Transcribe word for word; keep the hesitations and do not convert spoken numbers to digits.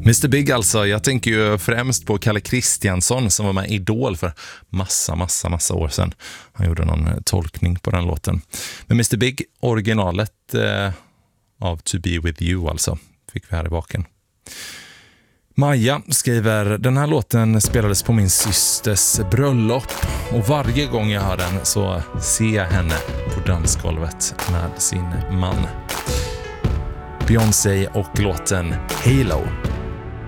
mister Big alltså, jag tänker ju främst på Kalle Kristiansson som var med i Idol för massa, massa, massa år sedan. Han gjorde någon tolkning på den låten. Men mister Big, originalet eh, av To Be With You alltså, fick vi här i baken. Maja skriver, den här låten spelades på min systers bröllop och varje gång jag hör den så ser jag henne på dansgolvet med sin man. Beyoncé och låten Halo.